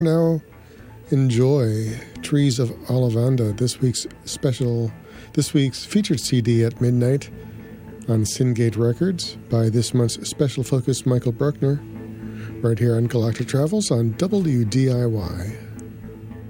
Now enjoy Trees of Ollivander, this week's featured CD at midnight on Syngate Records by this month's special focus Michael Bruckner, right here on Galactic Travels on WDIY.